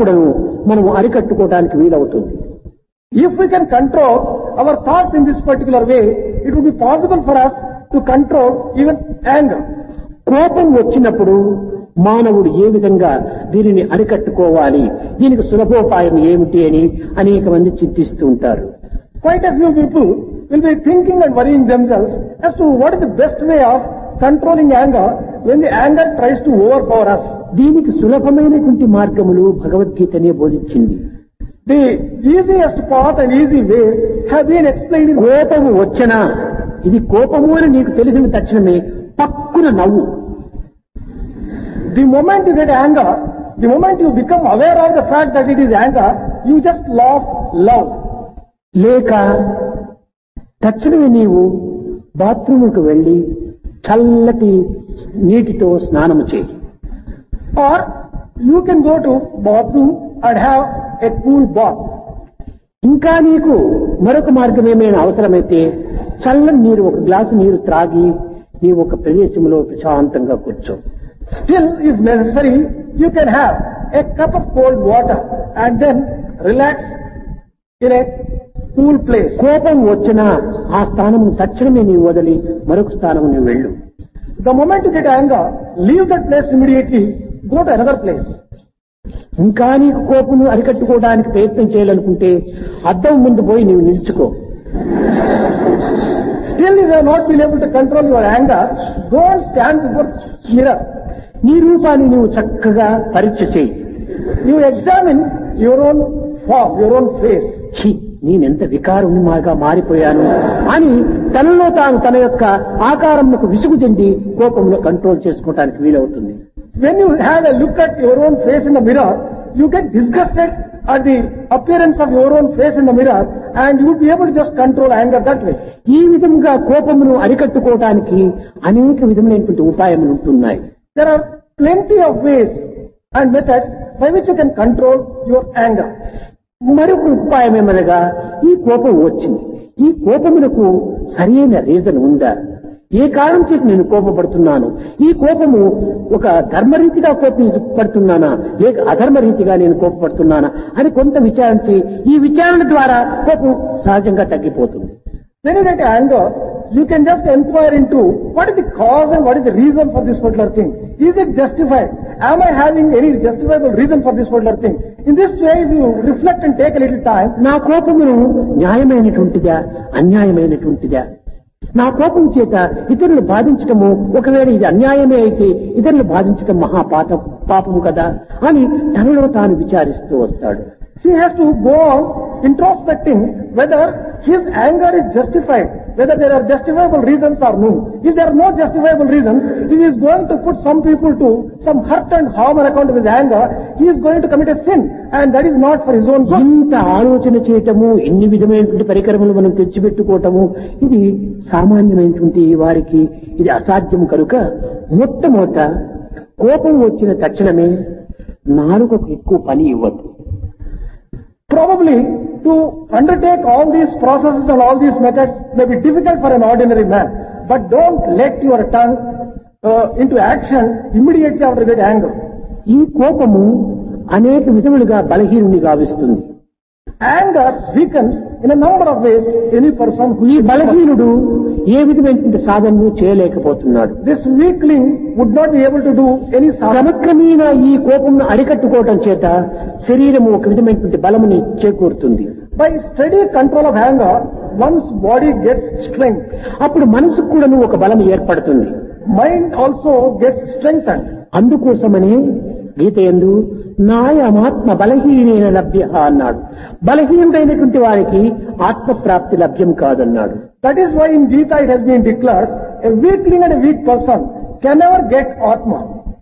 కూడా మనం అరికట్టుకోవడానికి వీలవుతుంది. If we can control our thoughts in this particular way, it would be possible for us to control even anger. కోపం వచ్చినప్పుడు మానవుడు ఏ విధంగా దీనిని అరికట్టుకోవాలి, దీనికి సులభోపాయం ఏమిటి అని అనేక మంది చింతిస్తూ ఉంటారు. Quite a few people will be thinking and worrying themselves as to what is the best way of controlling anger when the anger tries to overpower us. దీనికి సులభమైనటువంటి మార్గములు భగవద్గీతనే బోధించింది. The easiest path and easy ways have been explained in కోపము వచ్చినా ఇది కోపము అని నీకు తెలిసిన తక్షణమే పక్కున నవ్వు. The moment you get anger, the moment you become aware of the fact that it is anger, you just laugh loud. లేక తక్షణమే నీవు బాత్రూముకు వెళ్లి చల్లటి నీటితో స్నానము చేయి. Or you can go to bathroom and have a cool bath. ఇంకా నీకు మరొక మార్గం ఏమైనా అవసరమైతే చల్లని నీరు ఒక గ్లాసు నీరు త్రాగి నీవు ఒక ప్రదేశంలో ప్రశాంతంగా కూర్చో. Still, if necessary, you can have a cup of cold water and then relax in a cool place. కోపం వచ్చినా ఆ స్థానము తక్షణమే నీవు వదిలి మరొక స్థానము నీవు వెళ్ళు. The moment you get anger, leave that place immediately, go to another place. ఇంకా నీకు కోపమును అరికట్టుకోవడానికి ప్రయత్నం చేయాలనుకుంటే అద్దం ముందు పోయి నీవు నిలుచుకో. Still, if you have not been able to control your anger, go and stand before mirror. నీ రూపాన్ని నీవు చక్కగా పరీక్ష చేయి. You examine your own form, your own face. ఛీ, నేనెంత వికారునిగా మారిపోయాను అని తనలో తాను తన యొక్క ఆకారంకు విసుగు చెంది కోపంలో కంట్రోల్ చేసుకోవడానికి వీలవుతుంది. When you have a look at your own face in the mirror, you get disgusted at the appearance of your own face in the mirror and you would be able to just control anger that way. ఈ విధంగా కోపమును అరికట్టుకోవడానికి అనేక విధములైనటువంటి ఉపాయములు ఉంటున్నాయి. There are plenty of ways and methods by which you can control your anger. మరొక ఉపాయం ఏమనగా ఈ కోపం వచ్చింది, ఈ కోపమునకు సరైన రీజన్ ఉందా, ఏ కారణం చేసి నేను కోపపడుతున్నాను, ఈ కోపము ఒక ధర్మరీతిగా కోపపడుతున్నానా లేక అధర్మరీతిగా నేను కోపపడుతున్నానా అని కొంత విచారించి ఈ విచారణ ద్వారా కోపం సహజంగా తగ్గిపోతుంది. When you get anger, you can just inquire into what is the cause and what is the reason for this particular thing. Is it justified? Am I having any justifiable reason for this particular thing? In this way, if you reflect and take a little time, నా కోపమును న్యాయమైనటువంటిదా అన్యాయమైనటువంటిదా, నా కోపం చేత ఇతరులు బాధించటము ఒకవేళ ఇది అన్యాయమే అయితే ఇతరులు బాధించటం పాపము కదా అని తనలో తాను విచారిస్తూ వస్తాడు. he has to go on introspecting whether his anger is justified, whether there are justifiable reasons or no. If there are no justifiable reasons, he is going to put some people to some hurt and harm on account of his anger. He is going to commit a sin and that is not for his own good. ఇంత ఆలోచన చేయటము, ఇన్ని విధమైనటువంటి పరికరములు మనం తెచ్చిపెట్టుకోవటము ఇది సామాన్యమైనటువంటి వారికి ఇది అసాధ్యం కనుక మొట్టమొదట కోపం వచ్చిన తక్షణమే నాలుకకు ఎక్కువ పని ఇవ్వద్దు. Probably to undertake all these processes and all these methods may be difficult for an ordinary man, but don't let your tongue into action immediately after that anger. ఈ కోపము అనేక విధములుగా బలహీనుని గావిస్తుంది. Anger weakens in a number of ways any person who ఈ బలహీనుడు ఏ విధమైనటువంటి సాధనను చేయలేకపోతున్నాడు. This weakling would not be able to do any sadhana. క్రమక్రమేణా ఈ కోపమును అరికట్టుకోవటం చేత శరీరము ఒక విధమైనటువంటి బలముని చేకూరుతుంది. By steady control of anger, one's body gets strength. అప్పుడు మనసుకు కూడా ఒక బలం ఏర్పడుతుంది. Mind also gets strengthened. అందుకోసమనే గీత యందు నాయమాత్మ బలహీనైన లభ్య అన్నాడు. బలహీనుడైనటువంటి వారికి ఆత్మప్రాప్తి లభ్యం కాదన్నాడు. That is why in Gita it has been declared, a weakling and a weak person can never get Atma.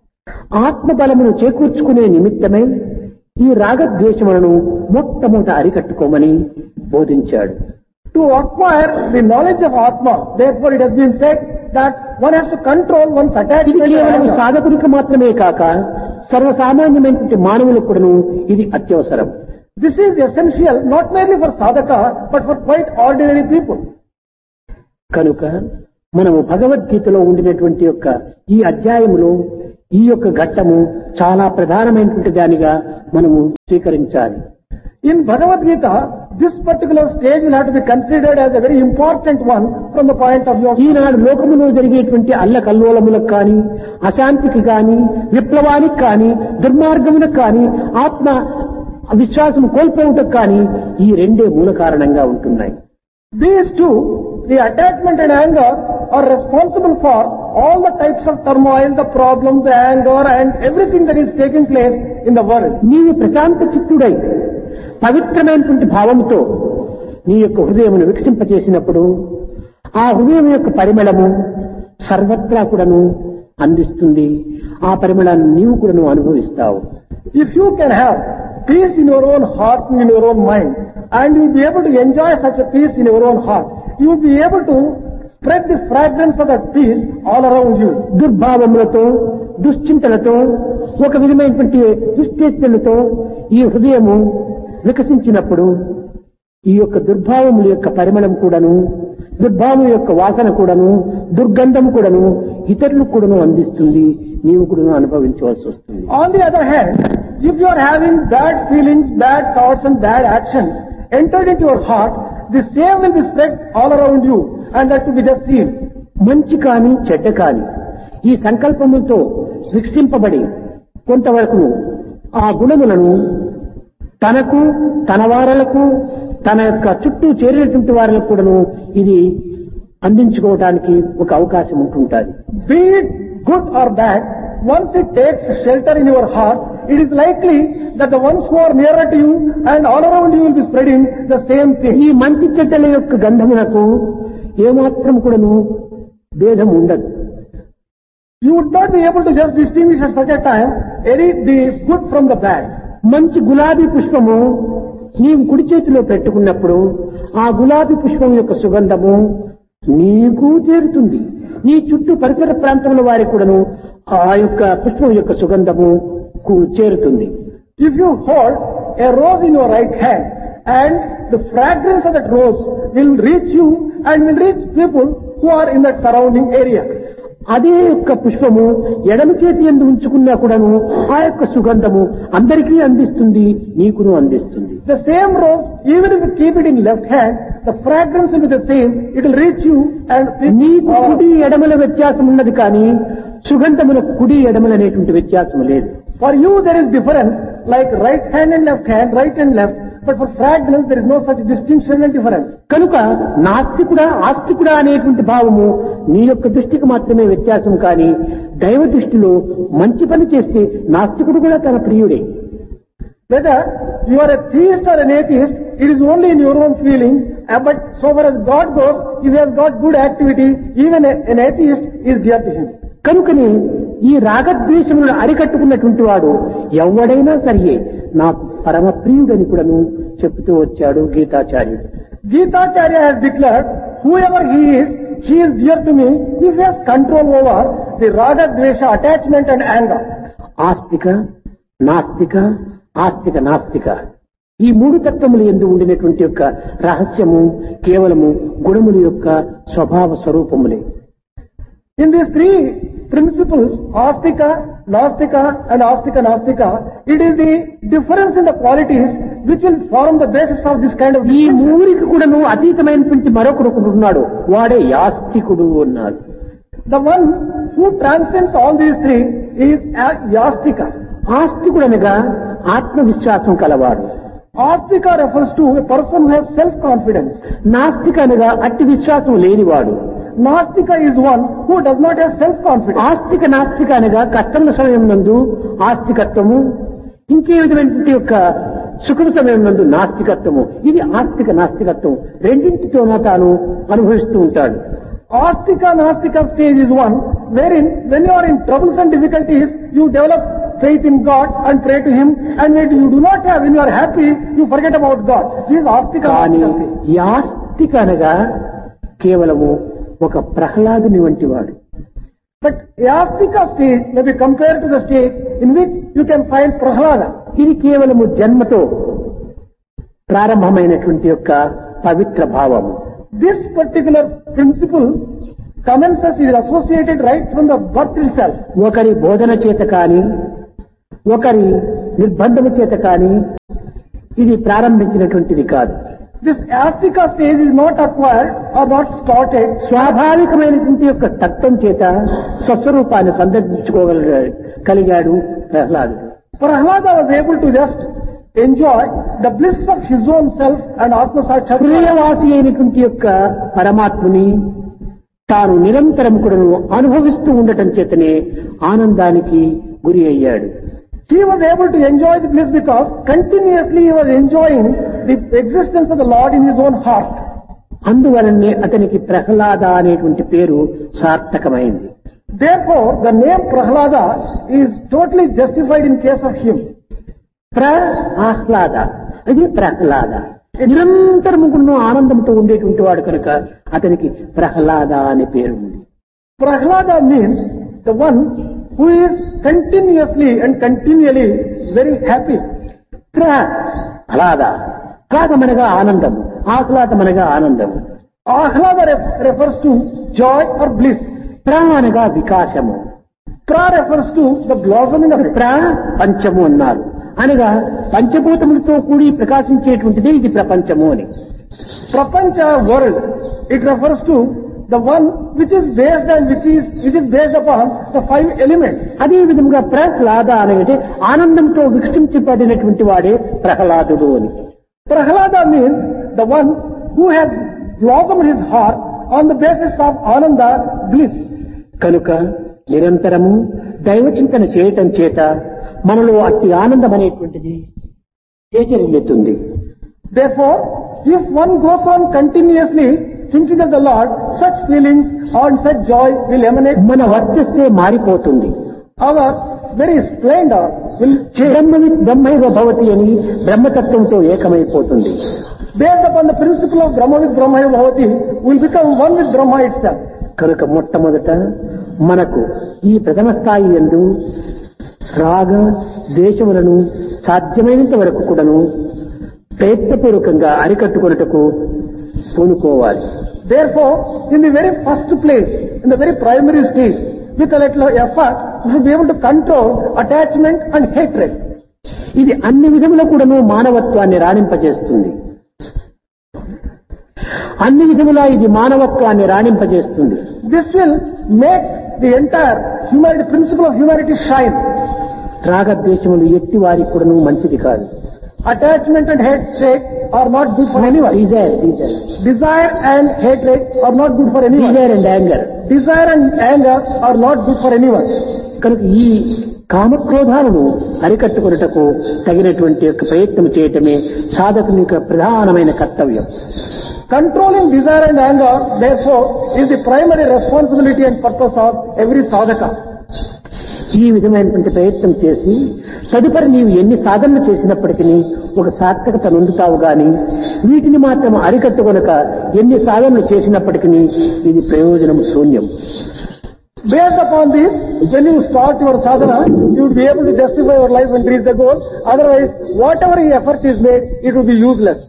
ఆత్మ బలమును చేకూర్చుకునే నిమిత్తమై ఈ రాగద్వేషములను మొట్టమొదట అరికట్టుకోమని బోధించాడు. To acquire the knowledge of Atma, therefore it has been said that one has to control one's ఇది attachment to కేవలం anger. సాధకునికి మాత్రమే కాక సర్వసామాన్యమైనటువంటి మానవులకు కూడాను ఇది అత్యవసరం. This is essential not merely for sadhaka but for quite ordinary people. కనుక మనము భగవద్గీతలో ఉండినటువంటి యొక్క ఈ అధ్యాయములో ఈ యొక్క ఘట్టము చాలా ప్రధానమైనటువంటి దానిగా మనము స్వీకరించాలి. In Bhagavad Gita, this particular stage will have to be considered as a very important one from the point of view of ఈనాడు లోకములో జరిగేటువంటి అల్లకల్లోలములకు కానీ, అశాంతికి కానీ, విప్లవానికి కానీ, దుర్మార్గములకు కానీ, ఆత్మ విశ్వాసం కోల్పోవటకు కానీ ఈ రెండే మూల కారణంగా ఉంటున్నాయి. These two, the attachment and anger, are responsible for all the types of turmoil, the problems, the anger and everything that is taking place in the world. నీవు ప్రశాంత చిత్తుడై పవిత్రమైనటువంటి భావంతో నీ యొక్క హృదయమును వికసింపచేసినప్పుడు ఆ హృదయం యొక్క పరిమళము సర్వత్రా కూడాను అందిస్తుంది. ఆ పరిమళాన్ని నీవు కూడాను అనుభవిస్తావు. If you can have peace in your own heart and in your own mind, and you will be able to enjoy such a peace in your own heart, you will be able to spread the fragrance of that peace all around you. దుర్భావములతో, దుశ్చింతలతో, ఒక విధమైనటువంటి దుశ్చేష్టలతో ఈ హృదయము వికసించినప్పుడు ఈ యొక్క దుర్భావముల యొక్క పరిమళం కూడాను, దుర్భావం యొక్క వాసన కూడాను, దుర్గంధం కూడాను ఇతరులకు కూడాను అందిస్తుంది. నీవు కూడాను అనుభవించవలసి వస్తుంది. On the other hand, if you are having bad feelings, bad thoughts and bad actions entered into your heart, the same will be spread all around you and that will be just seen. మంచి కాని చెడ్డ కాని ఈ సంకల్పములతో వికసింపబడి కొంతవరకు ఆ గుణములను తనకు, తన వారలకు, తన యొక్క చుట్టూ చేరినటువంటి వారికి కూడాను ఇది అందించుకోవడానికి ఒక అవకాశం ఉంటుంటుంది. Be it good or bad, once it takes shelter in your heart, it is likely that the ones who are nearer to you and all around you will be spreading the same thing. ఈ మంచి చెడ్డల యొక్క గంధమునకు ఏమాత్రం కూడాను భేదం ఉండదు. You would not be able to just distinguish at such a time the good from the bad. మంచి గులాబీ పుష్పము నీవు కుడి చేతిలో పెట్టుకున్నప్పుడు ఆ గులాబీ పుష్పం యొక్క సుగంధము నీకు చేరుతుంది. నీ చుట్టూ పరిసర ప్రాంతంలో వారికి కూడాను ఆ యొక్క పుష్పం యొక్క సుగంధము చేరుతుంది. If you hold a rose in your right hand and the fragrance of that rose will reach you and will reach people who are in that surrounding area. అదే యొక్క పుష్పము ఎడమ చేతి యందు ఉంచుకున్నా కూడాను ఆ యొక్క సుగంధము అందరికీ అందిస్తుంది, నీకును అందిస్తుంది. The same rose, even if you keep it in left hand, the fragrance will be the same. It will reach you and నీకు కుడి ఎడమల వ్యత్యాసం ఉన్నది కానీ సుగంధముల కుడి ఎడమల అనేటువంటి వ్యత్యాసం లేదు. For you there is difference like right hand and left hand, right and left. But for fragrance there is no such distinction and difference. కనుక నాస్తికుడా ఆస్తికుడా అనేటువంటి భావము నీ యొక్క దృష్టికి మాత్రమే వ్యత్యాసం కానీ దైవ దృష్టిలో మంచి పని చేస్తే నాస్తికుడు కూడా తన ప్రియుడే. Whether you are a theist or an atheist, it is only in your own feeling. But so far as God goes, if you have got good activity, even an atheist is dear to him. కనుకని ఈ రాగద్వేషములను అరికట్టుకున్నటువంటి వాడు ఎవడైనా సరియే నాకు పరమ ప్రియుడని కూడాను చెప్తూ వచ్చాడు గీతాచార్యుడు. Gitacharya has declared, whoever he is dear to me if he has control over the raga, dvesha, attachment and anger. ఆస్తిక, నాస్తిక, ఆస్తిక, నాస్తిక ఈ మూడు తత్వములు యందు ఉండినటువంటి యొక్క రహస్యము కేవలము గుణముల యొక్క స్వభావ స్వరూపములే. In these three principles, astika, nastika and astika nastika, it is the difference in the qualities which will form the basis of this kind of ఈ మూరికి కూడాను అతీతమైనటువంటి మరొకడు ఉన్నాడు, వాడే యాస్తికుడు అన్నాడు. The one who transcends all these three is yastika. ఆస్తికుడు అనగా ఆత్మవిశ్వాసం కలవాడు. Astika refers to a person who has self-confidence. నాస్తిక అనగా అట్టి విశ్వాసం లేనివాడు. Nastika is one who does not have self-confidence. ఆస్తిక నాస్తిక అనగా కష్టముల సమయం నందు ఆస్తికత్వము, ఇంకే విధమైనటువంటి యొక్క సుఖం సమయం నందు నాస్తికత్వము. ఇది ఆస్తిక నాస్తికత్వం రెండింటితోనూ తాను అనుభవిస్తూ ఉంటాడు. Astika nastika stage is one wherein when you are in troubles and difficulties, you develop faith in God and pray to Him, and when you do not have, when you are happy, you forget about God. This is Astika nastika stage. Yastika అనగా కేవలము ఒక ప్రహ్లాదుని వంటి వాడు. But Yastika stage may be compared to the stage in which you can find Prahlada. ఇది కేవలము జన్మతో ప్రారంభమైనటువంటి యొక్క పవిత్ర భావము. This particular principle commences, is associated right from the birth itself. ఒకరి బోధన చేత కానీ ఒకరి నిర్బంధము చేత కానీ ఇది ప్రారంభించినటువంటిది కాదు. This astika stage is not acquired or not started. స్వాభావికమైనటువంటి యొక్క తత్వం చేత స్వస్వరూపాన్ని సందర్శించుకోగలిగాడు ప్రహ్లాదుడు. Prahlada was able to just enjoy the bliss of his own self and Atma Sakshatkara. ప్రియవాసి అయినటువంటి యొక్క పరమాత్మని తాను నిరంతరం కూడా అనుభవిస్తూ ఉండటం చేతనే ఆనందానికి గురి అయ్యాడు. He was able to enjoy the bliss because continuously he was enjoying the existence of the Lord in his own heart. అందువలనే అతనికి ప్రహ్లాద అనేటువంటి పేరు సార్థకమైంది. Therefore, the name Prahlada is totally justified in case of him. ఆహ్లాద ఇది ప్రహ్లాద. నిరంతరము కూడా ఆనందంతో ఉండేటువంటి వాడు కనుక అతనికి ప్రహ్లాద అనే పేరు ఉంది. Prahlada means the one who is continuously and continually very happy. Prahlada ఆహ్లాదమనగా ఆనందం, ఆహ్లాదమనగా ఆనందం. Ahlada refers to joy or bliss. అనగా వికాసము. refers to the blossoming of it. పంచము అన్నారు అనగా పంచభూతములతో కూడి ప్రకాశించేటువంటిదే ఇది ప్రపంచము అని. Prapancha world, it refers to the one which is based and which is based upon the 5 elements. అదే విధంగా ప్రహ్లాద అనేది ఆనందంతో వికసించబడినటువంటి వాడే ప్రహ్లాదుడు అని. Prahlada means the one who has blossomed his heart on the basis of ananda, bliss. కనుక నిరంతరము దైవచింతన చేయటం చేత మనలో అట్టి ఆనందం అనేటువంటిది చేజరిల్లుతుంది. Therefore, if one goes on continuously thinking of the Lord, such feelings or such joy will emanate. మన వర్చస్సే మారిపోతుంది. Our very splendor will బ్రహ్మైవ భవతి అని బ్రహ్మతత్వంతో ఏకమైపోతుంది. Based upon the principle of Brahma with Brahmaiva Bhavati, will become one with Brahma itself. కనుక మొట్టమొదట మనకు ఈ ప్రథమ స్థాయి యందు రాగ ద్వేషములను సాధ్యమైనంత వరకు కూడాను ప్రయత్నపూర్వకంగా అరికట్టుకొనుటకు పూనుకోవాలి. Therefore, in the very first place, in the very primary stage, with a little effort, we should be able to control attachment and hatred. ఇది అన్ని విధముల కూడాను మానవత్వాన్ని రాణింపజేస్తుంది. అన్ని విధములా ఇది మానవత్వాన్ని రాణింపజేస్తుంది. This will make the entire humanity, principle of humanity shine. రాగద్వేషములు ఎట్టి వారికి కూడాను మంచిది కాదు. Attachment and hatred are not good for anyone. Desire and hatred are not good for anyone. Desire and anger are not good for anyone. కనుక ఈ కామక్రోధాలను అరికట్టుకొనుటకు తగినటువంటి యొక్క ప్రయత్నం చేయటమే సాధకుని యొక్క ప్రధానమైన కర్తవ్యం. Controlling desire and anger, therefore, is the primary responsibility and purpose of every sadhaka. ఈ విధమైనటువంటి ప్రయత్నం చేసి తదుపరి నీవు ఎన్ని సాధనలు చేసినప్పటికీ ఒక సార్థకత నొందుతావు గాని వీటిని మాత్రం అరికట్టుకొనక ఎన్ని సాధనలు చేసినప్పటికీ ఇది ప్రయోజనం శూన్యం. Based upon this, when you start your sadhana, you would be able to justify your life and reach the goal. Otherwise, whatever effort is made, it will be useless.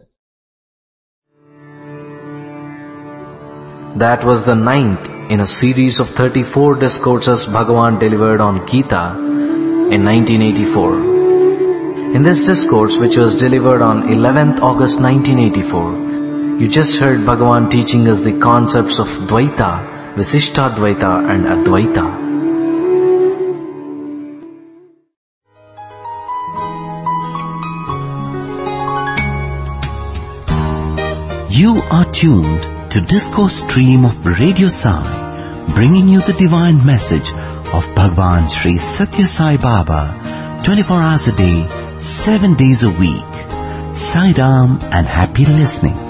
That was the 9th in a series of 34 discourses Bhagavan delivered on Gita in 1984. In this discourse, which was delivered on 11th August 1984, you just heard Bhagavan teaching us the concepts of Dvaita, Visishtadvaita and Advaita. You are tuned to Discourse Stream of Radio Sai, bringing you the divine message of Bhagwan Sri Satya Sai Baba, 24 hours a day, 7 days a week. Sai Ram and happy listening.